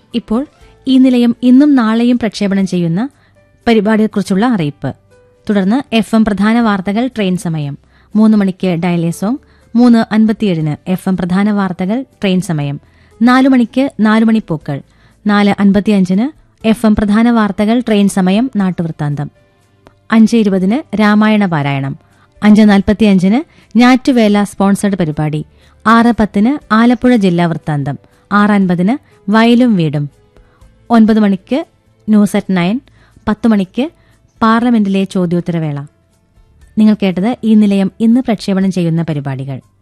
ഇപ്പോൾ ഈ നിലയം ഇന്നും നാളെയും പ്രക്ഷേപണം ചെയ്യുന്ന പരിപാടിയെക്കുറിച്ചുള്ള അറിയിപ്പ്. തുടർന്ന് FM പ്രധാന വാർത്തകൾ, ട്രെയിൻ സമയം. 3 മണിക്ക് ഡയലേ സോങ്. 3:57 FM പ്രധാന വാർത്തകൾ, ട്രെയിൻ സമയം. 4 മണിക്ക് 4 മണിപ്പൂക്കൾ. 4:55 FM പ്രധാന വാർത്തകൾ, ട്രെയിൻ സമയം, നാട്ടുവൃത്താന്തം. 5:20 രാമായണ പാരായണം. 5:45 ഞാറ്റുവേല സ്പോൺസർഡ് പരിപാടി. 6:10 ആലപ്പുഴ ജില്ലാ വൃത്താന്തം. 6:50 വയലും വീടും. 9 മണിക്ക് ന്യൂസ് അറ്റ് 9. 10 മണിക്ക് പാർലമെന്റിലെ ചോദ്യോത്തരവേള. നിങ്ങൾ കേട്ടത് ഈ നിലയം ഇന്ന് പ്രക്ഷേപണം ചെയ്യുന്ന പരിപാടികൾ.